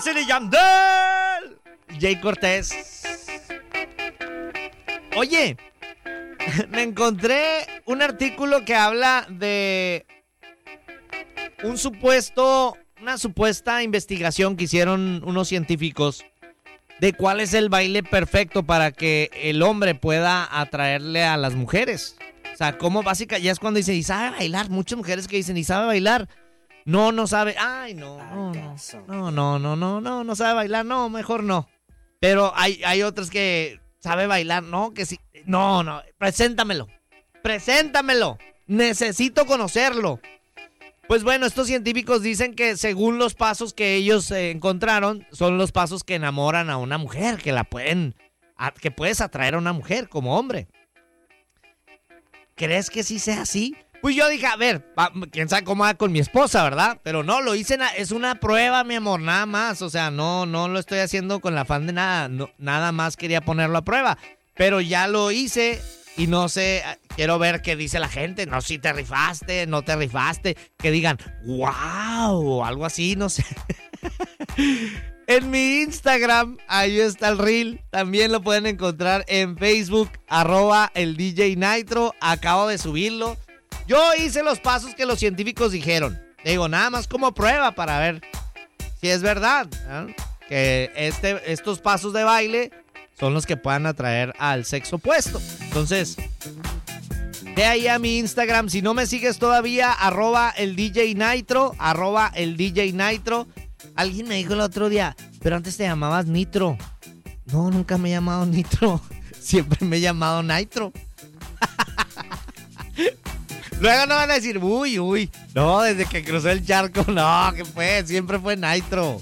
Wisin y Yandel. Jay Cortés. Oye, me encontré un artículo que habla de una supuesta investigación que hicieron unos científicos de cuál es el baile perfecto para que el hombre pueda atraerle a las mujeres. O sea, cómo básica, ya es cuando dice, ¿y sabe bailar? Muchas mujeres que dicen, ¿y sabe bailar? No sabe. Ay, no sabe bailar, no, mejor no. Pero hay otras que sabe bailar, no, que sí. No, preséntamelo. Necesito conocerlo. Pues bueno, estos científicos dicen que según los pasos que ellos encontraron, son los pasos que enamoran a una mujer, que puedes atraer a una mujer como hombre. ¿Crees que sí sea así? Pues yo dije, a ver, quién sabe cómo va con mi esposa, ¿verdad? Pero no, lo hice, es una prueba, mi amor, nada más. O sea, no lo estoy haciendo con el afán de nada, no, nada más quería ponerlo a prueba. Pero ya lo hice y no sé, quiero ver qué dice la gente. No, si te rifaste, no te rifaste. Que digan, wow, algo así, no sé. En mi Instagram, ahí está el reel. También lo pueden encontrar en Facebook, @el DJ Nitro. Acabo de subirlo. Yo hice los pasos que los científicos dijeron. Digo, nada más como prueba para ver si es verdad, ¿eh? Que estos pasos de baile son los que puedan atraer al sexo opuesto. Entonces, ve ahí a mi Instagram. Si no me sigues todavía, @el DJ Nitro, @el DJ Nitro. Alguien me dijo el otro día, pero antes te llamabas Nitro. No, nunca me he llamado Nitro. Siempre me he llamado Nitro. Luego no van a decir, uy. No, desde que crucé el charco, no, que fue, siempre fue Nitro.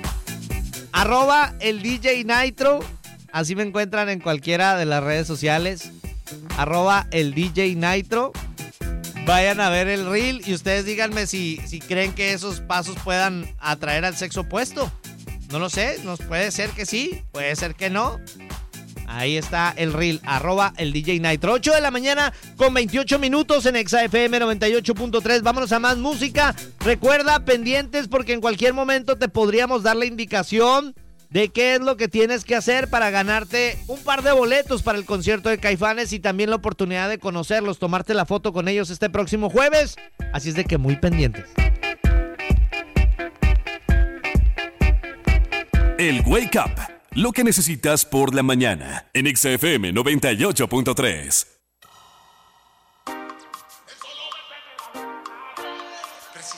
@el DJ Nitro. Así me encuentran en cualquiera de las redes sociales. @el DJ Nitro. Vayan a ver el reel y ustedes díganme si creen que esos pasos puedan atraer al sexo opuesto. No lo sé, puede ser que sí, puede ser que no. Ahí está el reel, @el DJ Nitro. 8 de la mañana con 28 minutos en Exa FM 98.3. Vámonos a más música. Recuerda, pendientes, porque en cualquier momento te podríamos dar la indicación de qué es lo que tienes que hacer para ganarte un par de boletos para el concierto de Caifanes y también la oportunidad de conocerlos, tomarte la foto con ellos este próximo jueves. Así es de que muy pendientes. El Wake Up, lo que necesitas por la mañana en Exa FM 98.3.